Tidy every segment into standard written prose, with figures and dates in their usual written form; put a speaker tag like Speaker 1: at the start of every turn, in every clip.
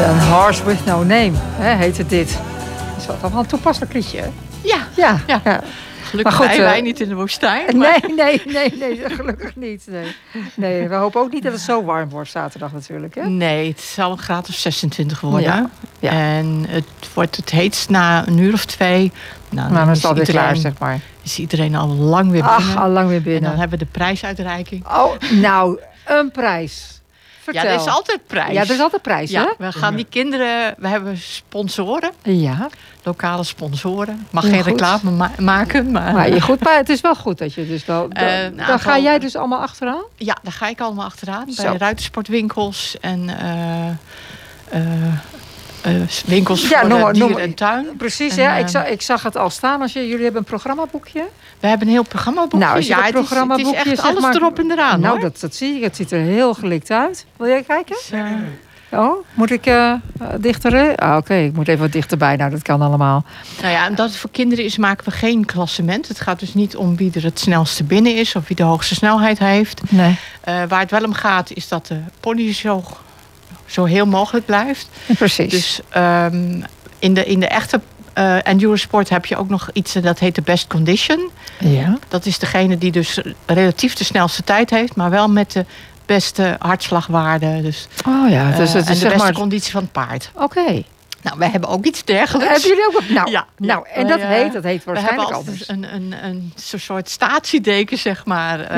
Speaker 1: Een Horse with No Name, heette dit. Dat is wel een toepasselijk liedje, hè?
Speaker 2: Ja.
Speaker 1: Ja.
Speaker 2: Gelukkig
Speaker 1: Maar goed,
Speaker 2: wij niet in de woestijn.
Speaker 1: Maar... Nee, gelukkig niet. Nee, we hopen ook niet dat het zo warm wordt zaterdag natuurlijk, hè?
Speaker 2: Nee, het zal een graad of 26 worden.
Speaker 1: Ja.
Speaker 2: En het wordt het heetst na een uur of 2. Nou,
Speaker 1: dan is het alweer klaar, zeg maar.
Speaker 2: Is iedereen al lang weer binnen.
Speaker 1: Al lang weer binnen.
Speaker 2: En dan hebben we de prijsuitreiking.
Speaker 1: Oh, nou, een prijs. Vertel.
Speaker 2: Ja, er is altijd prijs.
Speaker 1: Ja, er is altijd prijs, hè?
Speaker 2: We gaan die kinderen... We hebben sponsoren.
Speaker 1: Ja.
Speaker 2: Lokale sponsoren. Mag geen reclame maken. Maar
Speaker 1: goed, maar het is wel goed dat je dus wel... Dan ga jij dus allemaal achteraan?
Speaker 2: Ja, daar ga ik allemaal achteraan.
Speaker 1: Zo.
Speaker 2: Bij ruitersportwinkels en winkels voor dier en tuin.
Speaker 1: Precies,
Speaker 2: en,
Speaker 1: ja. Ik zag het al staan. Jullie hebben een programmaboekje.
Speaker 2: We hebben een heel programmaboekje.
Speaker 1: Nou, het is echt
Speaker 2: alles erop en eraan.
Speaker 1: Nou, dat zie ik. Het ziet er heel gelikt uit. Wil jij kijken? Oh, moet ik dichter? Oké, ik moet even wat dichterbij. Nou, dat kan allemaal.
Speaker 2: Nou ja, en dat het voor kinderen is, maken we geen klassement. Het gaat dus niet om wie er het snelste binnen is of wie de hoogste snelheid heeft.
Speaker 1: Nee.
Speaker 2: Waar het wel om gaat, is dat de pony zo heel mogelijk blijft.
Speaker 1: Precies.
Speaker 2: Dus in de echte endurance sport heb je ook nog iets dat heet de best condition.
Speaker 1: Ja.
Speaker 2: Dat is degene die dus relatief de snelste tijd heeft, maar wel met de beste hartslagwaarde. Dus,
Speaker 1: dus het is
Speaker 2: en de beste conditie van het paard.
Speaker 1: Oké.
Speaker 2: Nou, wij hebben ook iets dergelijks.
Speaker 1: Hebben jullie ook wat?
Speaker 2: Nou,
Speaker 1: en dat heet waarschijnlijk anders.
Speaker 2: We hebben een soort statiedeken, zeg maar.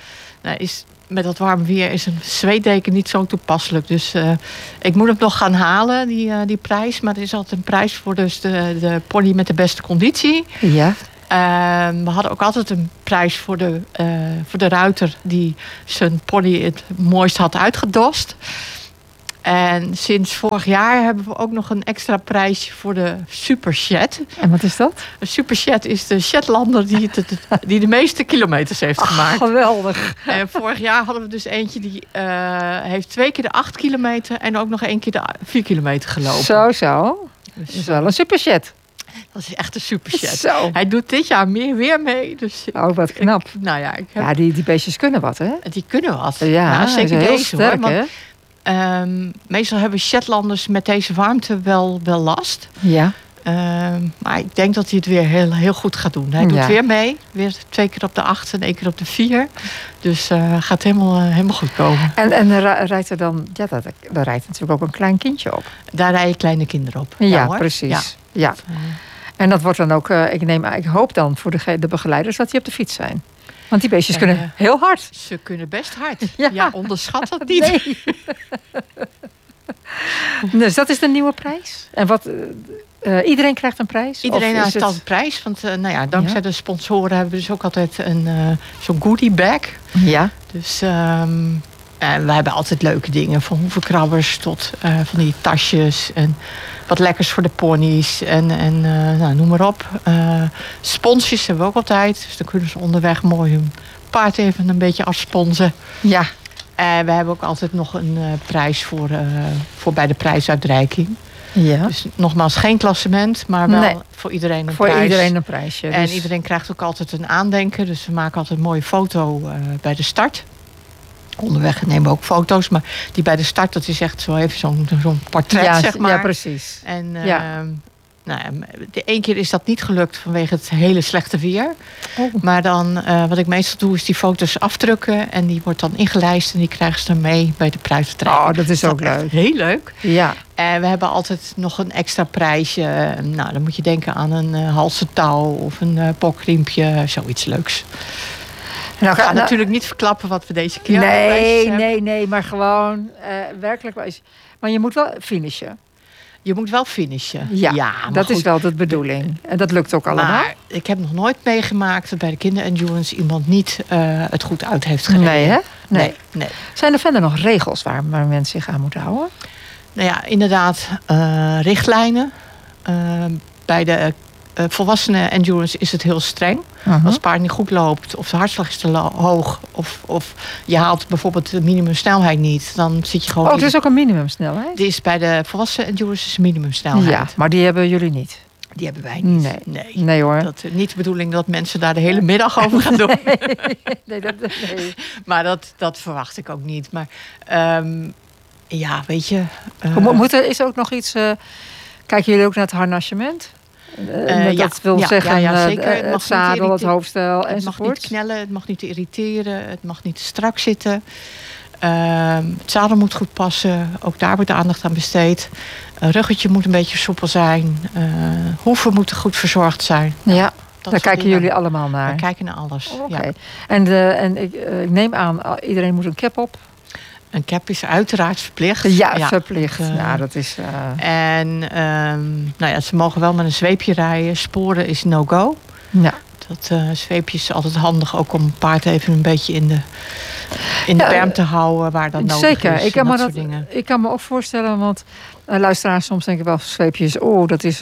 Speaker 2: Met dat warme weer is een zweetdeken niet zo toepasselijk. Dus ik moet hem nog gaan halen, die prijs. Maar er is altijd een prijs voor dus de pony met de beste conditie.
Speaker 1: Ja.
Speaker 2: We hadden ook altijd een prijs voor de ruiter die zijn pony het mooist had uitgedost. En sinds vorig jaar hebben we ook nog een extra prijsje voor de Super Shed.
Speaker 1: En wat is dat?
Speaker 2: Een Super Shed is de Shetlander die de meeste kilometers heeft gemaakt.
Speaker 1: Geweldig.
Speaker 2: En vorig jaar hadden we dus eentje die heeft 2 keer de 8 kilometer en ook nog 1 keer de 4 kilometer gelopen.
Speaker 1: Zo. Dat is wel een Super Shed.
Speaker 2: Dat is echt een Super Shed.
Speaker 1: Zo.
Speaker 2: Hij doet dit jaar weer mee. Dus
Speaker 1: wat knap. Die beestjes kunnen wat, hè?
Speaker 2: Die kunnen wat.
Speaker 1: Ja,
Speaker 2: zeker
Speaker 1: heel
Speaker 2: deze
Speaker 1: sterk,
Speaker 2: hoor.
Speaker 1: Hè?
Speaker 2: Meestal hebben Shetlanders met deze warmte wel last.
Speaker 1: Ja.
Speaker 2: Maar ik denk dat hij het weer heel goed gaat doen. Hij doet weer mee. Weer 2 keer op de 8 en 1 keer op de 4. Dus gaat helemaal goed komen.
Speaker 1: En rijdt er dan... Ja, daar rijdt natuurlijk ook een klein kindje op.
Speaker 2: Daar rijden kleine kinderen op.
Speaker 1: Ja,
Speaker 2: hoor.
Speaker 1: precies. Ja. En dat wordt dan ook... ik hoop dan voor de begeleiders dat die op de fiets zijn. Want die beestjes kunnen heel hard.
Speaker 2: Ze kunnen best hard.
Speaker 1: Ja,
Speaker 2: onderschat dat niet.
Speaker 1: Nee. Dus dat is de nieuwe prijs. En wat... iedereen krijgt een prijs?
Speaker 2: Iedereen heeft altijd een prijs. Want dankzij de sponsoren hebben we dus ook altijd zo'n goodie bag.
Speaker 1: Ja.
Speaker 2: Dus we hebben altijd leuke dingen. Van hoevenkrabbers tot van die tasjes. En wat lekkers voor de ponies. En noem maar op. Sponsjes hebben we ook altijd. Dus dan kunnen ze onderweg mooi hun paard even een beetje afsponsen.
Speaker 1: Ja.
Speaker 2: En we hebben ook altijd nog een prijs voor bij de prijsuitreiking.
Speaker 1: Ja.
Speaker 2: Dus nogmaals geen klassement, maar wel voor iedereen een prijs.
Speaker 1: Voor iedereen een prijsje.
Speaker 2: En iedereen krijgt ook altijd een aandenken. Dus we maken altijd een mooie foto bij de start. Onderweg nemen we ook foto's. Maar die bij de start, dat is echt zo even zo'n portret, zeg maar.
Speaker 1: Ja, precies.
Speaker 2: En de 1 keer is dat niet gelukt vanwege het hele slechte weer.
Speaker 1: Oh.
Speaker 2: Maar dan, wat ik meestal doe, is die foto's afdrukken. En die wordt dan ingelijst en die krijgen ze dan mee bij de prijsuitreiking.
Speaker 1: Oh, dat is ook leuk.
Speaker 2: Heel leuk.
Speaker 1: Ja.
Speaker 2: En we hebben altijd nog een extra prijsje. Nou, dan moet je denken aan een halstouw of een pokriempje. Zoiets leuks. Nou, ik ga natuurlijk niet verklappen wat we deze keer hebben.
Speaker 1: Nee, maar gewoon werkelijk wel. Maar je moet wel finishen.
Speaker 2: Je moet wel finishen.
Speaker 1: Ja, dat is wel de bedoeling. En dat lukt ook allemaal.
Speaker 2: Maar ik heb nog nooit meegemaakt dat bij de kinderendurance iemand niet het goed uit heeft gereden.
Speaker 1: Nee, hè? Nee. Zijn er verder nog regels waar mensen zich aan moeten houden?
Speaker 2: Nou ja, inderdaad, richtlijnen. Bij de volwassenen endurance is het heel streng. Als het paard niet goed loopt of de hartslag is te hoog of je haalt bijvoorbeeld de minimumsnelheid niet, dan zit je gewoon...
Speaker 1: Oh, er is ook een minimumsnelheid?
Speaker 2: Die is bij de volwassen endurance een minimumsnelheid.
Speaker 1: Ja, maar die hebben jullie niet?
Speaker 2: Die hebben wij niet.
Speaker 1: Nee hoor.
Speaker 2: Dat is niet de bedoeling dat mensen daar de hele middag over gaan doen.
Speaker 1: Nee.
Speaker 2: Maar dat verwacht ik ook niet. Maar Ja, weet je.
Speaker 1: Is er ook nog iets... kijken jullie ook naar het harnassement? Dat wil zeggen
Speaker 2: zeker.
Speaker 1: Het zadel, het hoofdstel enzovoort.
Speaker 2: Het mag niet knellen, het mag niet irriteren, het mag niet te strak zitten. Het zadel moet goed passen, ook daar wordt aandacht aan besteed. Ruggetje moet een beetje soepel zijn. Hoeven moeten goed verzorgd zijn.
Speaker 1: Ja, daar kijken jullie allemaal naar?
Speaker 2: We kijken naar alles,
Speaker 1: ja. En ik neem aan, iedereen moet een cap op?
Speaker 2: Een cap is uiteraard verplicht.
Speaker 1: Ja, verplicht. Dat is...
Speaker 2: En ze mogen wel met een zweepje rijden. Sporen is no-go.
Speaker 1: Ja.
Speaker 2: Dat zweepje is altijd handig, ook om een paard even een beetje in de berm te houden waar dat nodig
Speaker 1: zeker.
Speaker 2: is.
Speaker 1: Ik kan me ook voorstellen, want luisteraars soms denken wel zweepjes, dat is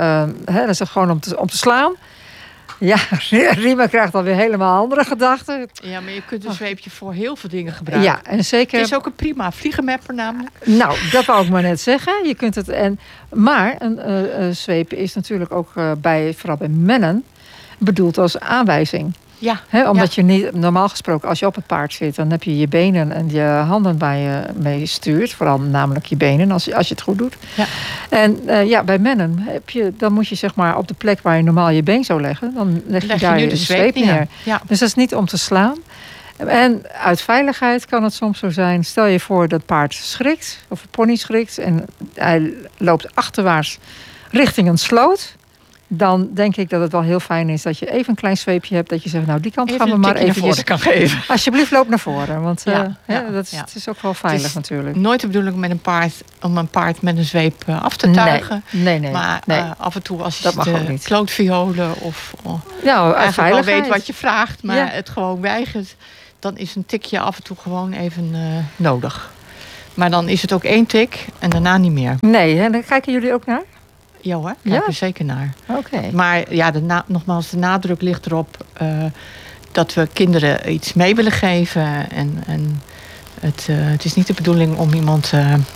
Speaker 1: gewoon om te slaan. Ja, Rima krijgt dan weer helemaal andere gedachten.
Speaker 2: Ja, maar je kunt een zweepje voor heel veel dingen gebruiken.
Speaker 1: Ja, en zeker...
Speaker 2: Het is ook een prima vliegenmapper namelijk.
Speaker 1: Nou, dat wou ik maar net zeggen. Je kunt het... Maar een zweep is natuurlijk ook vooral bij mannen bedoeld als aanwijzing.
Speaker 2: Ja.
Speaker 1: Omdat je niet, normaal gesproken, als je op het paard zit, dan heb je je benen en je handen waar je mee stuurt. Vooral namelijk je benen, als je het goed doet.
Speaker 2: Ja.
Speaker 1: En bij mannen dan moet je zeg maar op de plek waar je normaal je been zou leggen, dan leg je daar je zweep neer.
Speaker 2: Ja.
Speaker 1: Dus dat is niet om te slaan. En uit veiligheid kan het soms zo zijn, stel je voor dat paard schrikt, of een pony schrikt, en hij loopt achterwaarts richting een sloot. Dan denk ik dat het wel heel fijn is dat je even een klein zweepje hebt. Dat je zegt, nou die kant gaan we maar even
Speaker 2: kan geven.
Speaker 1: Alsjeblieft, loop naar voren. Want het is ook wel veilig natuurlijk.
Speaker 2: Nooit de bedoeling om een paard met een zweep af te tuigen.
Speaker 1: Nee.
Speaker 2: Maar af en toe als je
Speaker 1: het
Speaker 2: klootviolen of eigenlijk wel weet wat je vraagt. Maar het gewoon weigert. Dan is een tikje af en toe gewoon even nodig. Maar dan is het ook 1 tik en daarna niet meer.
Speaker 1: Nee, en dan kijken jullie ook naar?
Speaker 2: Ja hoor, kijk er zeker naar.
Speaker 1: Okay.
Speaker 2: Maar ja, nogmaals, de nadruk ligt erop dat we kinderen iets mee willen geven. En het is niet de bedoeling om iemand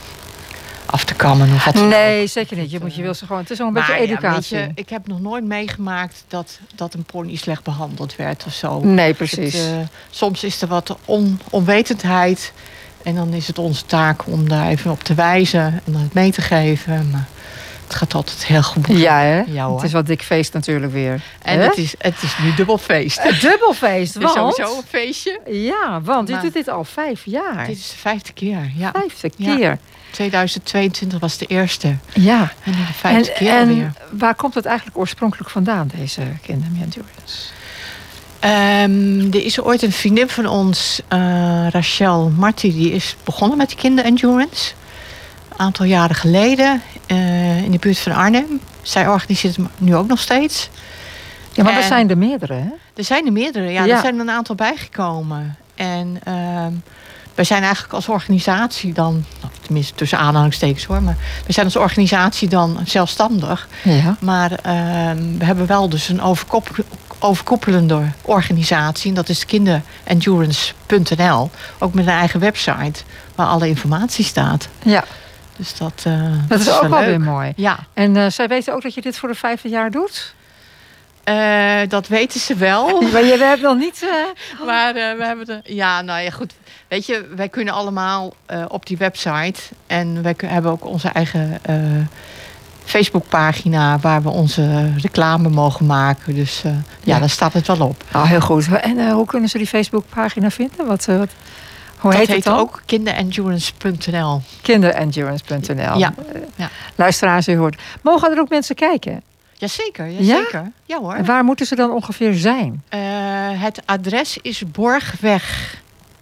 Speaker 2: af te kammen of wat dan ook.
Speaker 1: Nee, zeker niet. Je wil ze gewoon. Het is wel een beetje educatie.
Speaker 2: Weet je, ik heb nog nooit meegemaakt dat een pony slecht behandeld werd of zo.
Speaker 1: Nee, precies.
Speaker 2: Soms is er wat onwetendheid. En dan is het onze taak om daar even op te wijzen en dan het mee te geven. Maar het gaat altijd heel goed.
Speaker 1: Ja, hè?
Speaker 2: Ja,
Speaker 1: het is wel dik feest natuurlijk weer.
Speaker 2: En het is nu dubbel feest.
Speaker 1: Dubbel feest, want...
Speaker 2: Het is sowieso een feestje.
Speaker 1: Ja, want je doet dit al 5 jaar.
Speaker 2: Dit is de 5e keer, ja.
Speaker 1: 5e keer.
Speaker 2: 2022 was de eerste.
Speaker 1: Ja.
Speaker 2: En nu de 5e keer alweer.
Speaker 1: En waar komt het eigenlijk oorspronkelijk vandaan, deze Kingdom Endurance?
Speaker 2: Er is ooit een vriendin van ons, Rachel Marti, die is begonnen met de Kinder Endurance. Een aantal jaren geleden in de buurt van Arnhem. Zij organiseert het nu ook nog steeds.
Speaker 1: Ja, maar er zijn er meerdere, hè?
Speaker 2: Er zijn er meerdere, ja. Er zijn er een aantal bijgekomen. En wij zijn eigenlijk als organisatie dan, tenminste tussen aanhalingstekens hoor, maar we zijn als organisatie dan zelfstandig.
Speaker 1: Ja.
Speaker 2: Maar we hebben wel dus een overkoepelende organisatie. En dat is kinderendurance.nl. Ook met een eigen website waar alle informatie staat.
Speaker 1: Ja.
Speaker 2: Dus dat
Speaker 1: is ook wel weer mooi.
Speaker 2: Ja.
Speaker 1: En zij weten ook dat je dit voor de 5e jaar doet?
Speaker 2: Dat weten ze wel.
Speaker 1: Maar je hebt nog niet...
Speaker 2: Maar we hebben goed. Weet je, wij kunnen allemaal op die website. En wij hebben ook onze eigen Facebookpagina waar we onze reclame mogen maken. Dus daar staat het wel op.
Speaker 1: Oh, heel goed. En hoe kunnen ze die Facebookpagina vinden? Hoe heet het dan?
Speaker 2: Ook kinderendurance.nl.
Speaker 1: Kinderendurance.nl.
Speaker 2: Ja.
Speaker 1: Luisteraars, u hoort. Mogen er ook mensen kijken?
Speaker 2: Jazeker.
Speaker 1: Ja?
Speaker 2: Ja hoor.
Speaker 1: En waar moeten ze dan ongeveer zijn?
Speaker 2: Het adres is Borgweg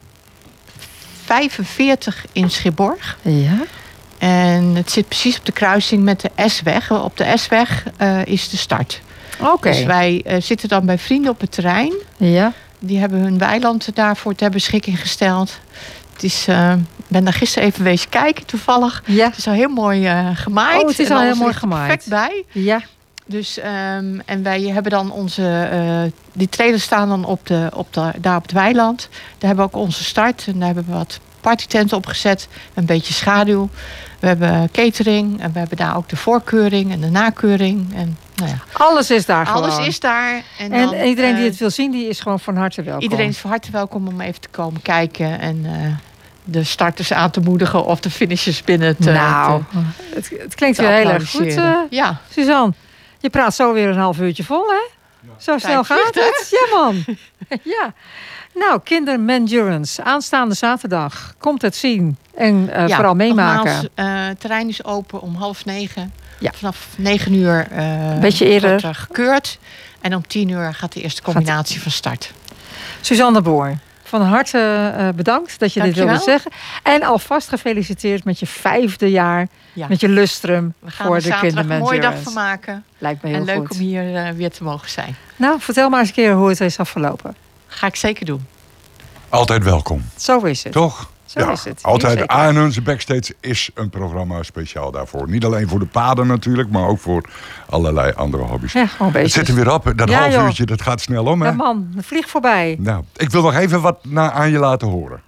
Speaker 2: 45 in Schipborg.
Speaker 1: Ja.
Speaker 2: En het zit precies op de kruising met de S-weg. Op de S-weg is de start.
Speaker 1: Oké.
Speaker 2: Dus wij zitten dan bij vrienden op het terrein.
Speaker 1: Ja.
Speaker 2: Die hebben hun weiland daarvoor ter beschikking gesteld. Het is, ben daar gisteren even wezen kijken toevallig.
Speaker 1: Ja.
Speaker 2: Het is al heel mooi gemaaid.
Speaker 1: Oh, het is al heel mooi gemaaid.
Speaker 2: Perfect bij.
Speaker 1: Ja.
Speaker 2: Dus, en wij hebben dan die trailers staan dan daar op het weiland. Daar hebben we ook onze start. En daar hebben we wat partytenten opgezet. Een beetje schaduw. We hebben catering. En we hebben daar ook de voorkeuring en de nakeuring. En, nou ja.
Speaker 1: Alles is daar gewoon.
Speaker 2: Alles is daar. En
Speaker 1: dan, iedereen die het wil zien, die is gewoon van harte welkom.
Speaker 2: Iedereen is van harte welkom om even te komen kijken. En de starters aan te moedigen of de finishers binnen te...
Speaker 1: Het klinkt weer heel erg goed, Suzanne. Je praat zo weer een half uurtje vol, hè? Ja. Zo snel gaat het. Ja, man. Ja. Nou, Kindermendurance. Aanstaande zaterdag. Komt het zien. En vooral meemaken.
Speaker 2: Het terrein is open om 8:30. Ja. Vanaf 9 uur
Speaker 1: beetje eerder
Speaker 2: wordt er gekeurd. En om 10 uur gaat de eerste combinatie van start.
Speaker 1: Suzanne de Boer, van harte bedankt dat je dit wilde zeggen. En alvast gefeliciteerd met je 5e jaar. Ja. Met je lustrum voor de Kindermendurance. We gaan er een mooie dag van maken.
Speaker 2: Lijkt me heel goed. En leuk om hier weer te mogen zijn.
Speaker 1: Nou, vertel maar eens een keer hoe het is afgelopen.
Speaker 2: Ga ik zeker doen.
Speaker 3: Altijd welkom.
Speaker 1: Zo is het.
Speaker 3: Toch?
Speaker 1: Zo is het.
Speaker 3: Altijd A en Hunze Backstage is een programma speciaal daarvoor. Niet alleen voor de paden natuurlijk, maar ook voor allerlei andere hobby's.
Speaker 1: Ja, gewoon bezig.
Speaker 3: Het zit er weer op. Dat half uurtje, dat gaat snel om, hè?
Speaker 1: Ja, man, het vliegt voorbij.
Speaker 3: Nou, ik wil nog even wat aan je laten horen.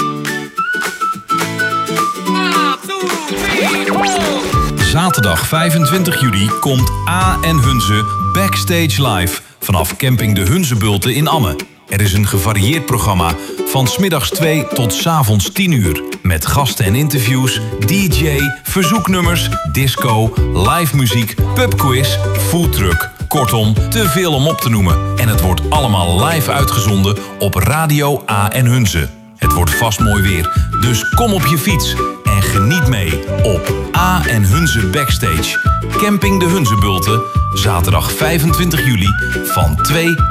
Speaker 4: Zaterdag 25 juli komt A en Hunze Backstage Live vanaf camping De Hunzebulten in Amme. Er is een gevarieerd programma van 's middags 2 tot 's avonds 10 uur. Met gasten en interviews, DJ, verzoeknummers, disco, live muziek, pubquiz, foodtruck. Kortom, te veel om op te noemen. En het wordt allemaal live uitgezonden op Radio A en Hunze. Het wordt vast mooi weer, dus kom op je fiets en geniet mee op A en Hunze Backstage. Camping De Hunzebulten, zaterdag 25 juli van 2